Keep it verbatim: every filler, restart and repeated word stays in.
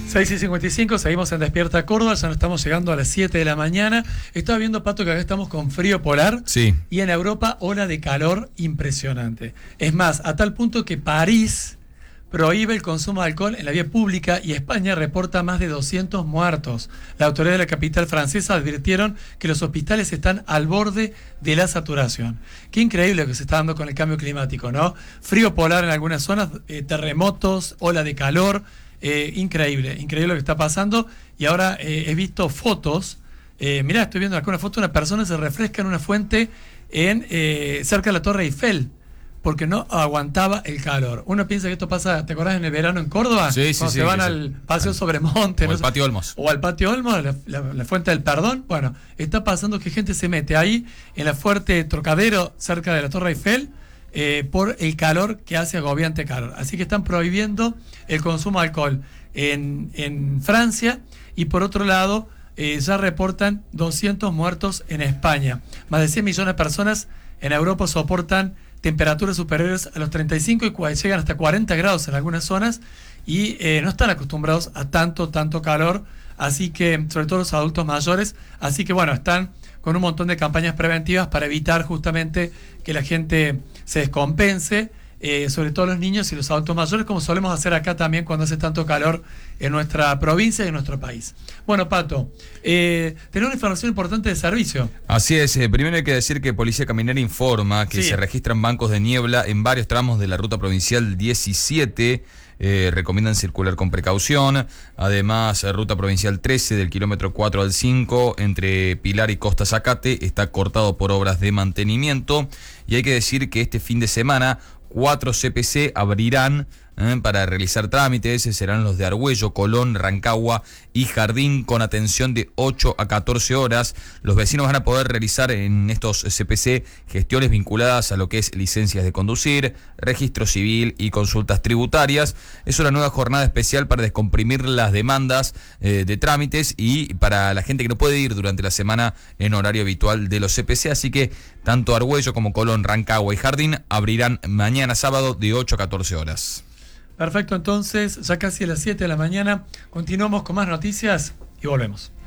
seis y cincuenta y cinco, seguimos en Despierta Córdoba, ya nos estamos llegando a las siete de la mañana. Estaba viendo, Pato, que acá estamos con frío polar. Sí. Y en Europa, ola de calor impresionante. Es más, a tal punto que París prohíbe el consumo de alcohol en la vía pública y España reporta más de doscientos muertos. La autoridad de la capital francesa advirtieron que los hospitales están al borde de la saturación. Qué increíble lo que se está dando con el cambio climático, ¿no? Frío polar en algunas zonas, eh, terremotos, ola de calor. Eh, increíble, increíble lo que está pasando. Y ahora eh, he visto fotos. Eh, mirá, estoy viendo acá una foto de una persona que se refresca en una fuente en eh, cerca de la Torre Eiffel, porque no aguantaba el calor. Uno piensa que esto pasa, ¿te acordás en el verano en Córdoba? Sí, sí, Cuando sí. se van sí, al sí. Paseo Sobremonte. O no al sé, Patio Olmos. O al Patio Olmos, la, la, la Fuente del Perdón. Bueno, está pasando que gente se mete ahí, en la Fuerte Trocadero, cerca de la Torre Eiffel, eh, por el calor que hace agobiante calor. Así que están prohibiendo el consumo de alcohol en, en Francia, y por otro lado, eh, ya reportan doscientos muertos en España. Más de cien millones de personas en Europa soportan temperaturas superiores a los treinta y cinco y llegan hasta cuarenta grados en algunas zonas, y eh, no están acostumbrados a tanto, tanto calor, así que, sobre todo los adultos mayores, así que bueno, están con un montón de campañas preventivas para evitar justamente que la gente se descompense, eh, sobre todo los niños y los adultos mayores, como solemos hacer acá también cuando hace tanto calor en nuestra provincia y en nuestro país. Bueno, Pato, eh, tenemos una información importante de servicio. Así es, eh, primero hay que decir que Policía Caminera informa que Sí. se registran bancos de niebla en varios tramos de la ruta provincial diecisiete. Eh, recomiendan circular con precaución. Además, eh, ruta provincial trece del kilómetro cuatro al cinco entre Pilar y Costa Zacate está cortado por obras de mantenimiento. Y hay que decir que este fin de semana cuatro C P C abrirán eh, para realizar trámites. Serán los de Argüello, Colón, Rancagua y Jardín, con atención de ocho a catorce horas. Los vecinos van a poder realizar en estos C P C gestiones vinculadas a lo que es licencias de conducir, registro civil y consultas tributarias. Es una nueva jornada especial para descomprimir las demandas eh, de trámites y para la gente que no puede ir durante la semana en horario habitual de los C P C. Así que tanto Argüello como Colón, Rancagua y Jardín abrirán mañana sábado de ocho a catorce horas. Perfecto, entonces, ya casi a las siete de la mañana, continuamos con más noticias y volvemos.